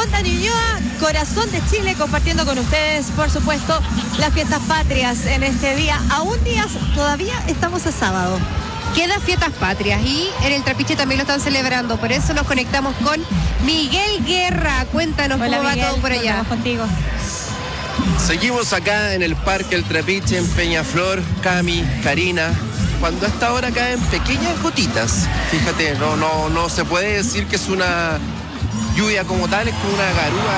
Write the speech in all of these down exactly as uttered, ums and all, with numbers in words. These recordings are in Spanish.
Fonda Ñuñoa, corazón de Chile, compartiendo con ustedes, por supuesto, las fiestas patrias en este día. Aún días, todavía estamos a sábado. Quedan fiestas patrias y en el Trapiche también lo están celebrando. Por eso nos conectamos con Miguel Guerra. Cuéntanos. Hola, cómo Miguel, va todo por allá. Vamos contigo. Seguimos acá en el Parque El Trapiche, en Peñaflor, Cami, Karina, cuando a esta hora caen pequeñas gotitas. Fíjate, no, no, no se puede decir que es una lluvia como tal, es como una garúa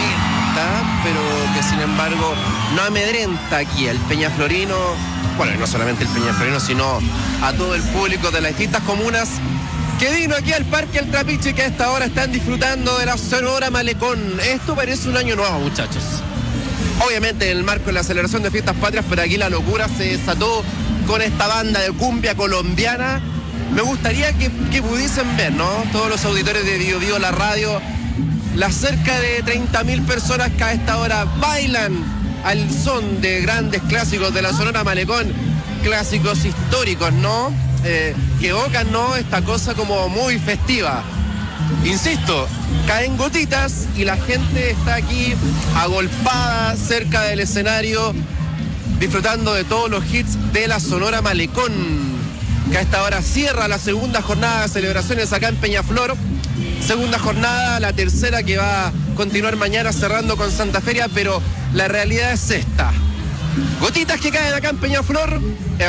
lenta, pero que sin embargo no amedrenta aquí al peñaflorino, bueno, y no solamente el peñaflorino, sino a todo el público de las distintas comunas que vino aquí al Parque El Trapiche y que a esta hora están disfrutando de la Sonora Malecón. Esto parece un año nuevo, muchachos. Obviamente en el marco de la celebración de fiestas patrias, pero aquí la locura se desató con esta banda de cumbia colombiana. Me gustaría que, que pudiesen ver, ¿no? Todos los auditores de Bio Bio, la radio, las cerca de treinta mil personas que a esta hora bailan al son de grandes clásicos de la Sonora Malecón, clásicos históricos, ¿no? Eh, que evocan, ¿no? Esta cosa como muy festiva. Insisto, caen gotitas y la gente está aquí agolpada cerca del escenario, disfrutando de todos los hits de la Sonora Malecón, que a esta hora cierra la segunda jornada de celebraciones acá en Peñaflor. Segunda jornada, la tercera que va a continuar mañana cerrando con Santa Feria, pero la realidad es esta. Gotitas que caen acá en Peñaflor, eh,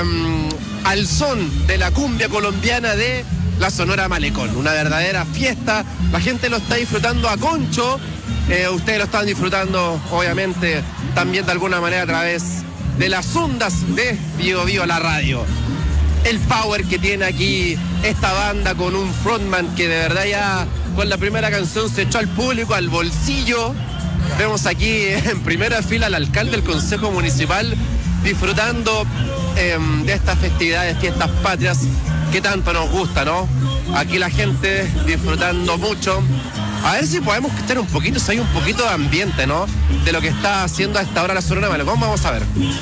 al son de la cumbia colombiana de la Sonora Malecón. Una verdadera fiesta, la gente lo está disfrutando a concho, eh, ustedes lo están disfrutando obviamente también de alguna manera a través de las ondas de Bio Bio, la radio. El power que tiene aquí esta banda con un frontman que de verdad ya con la primera canción se echó al público, al bolsillo. Vemos aquí en primera fila al alcalde del Consejo Municipal disfrutando eh, de estas festividades, fiestas patrias que tanto nos gusta, ¿no? Aquí la gente disfrutando mucho. A ver si podemos estar un poquito, si hay un poquito de ambiente, ¿no? De lo que está haciendo a esta hora la Sonora Malecón. Vamos a ver.